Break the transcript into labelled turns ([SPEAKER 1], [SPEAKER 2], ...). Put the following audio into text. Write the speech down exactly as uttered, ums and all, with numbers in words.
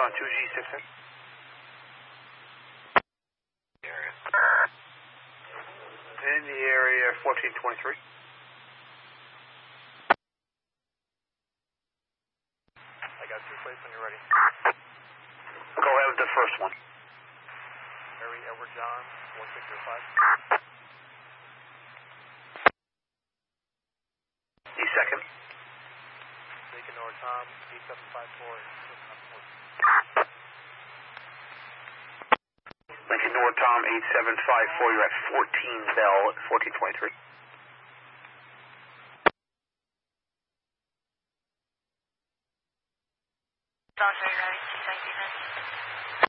[SPEAKER 1] on two G six N. In the area, fourteen twenty-three.
[SPEAKER 2] I got two plates when you're ready.
[SPEAKER 1] Go ahead with the first one.
[SPEAKER 2] Harry Edward John, one six zero five.
[SPEAKER 1] The second.
[SPEAKER 2] Lincoln Nor Tom, eight seven five four.
[SPEAKER 1] Lincoln Nor Tom, eight seven five four. You're at fourteen Bell, fourteen twenty-three.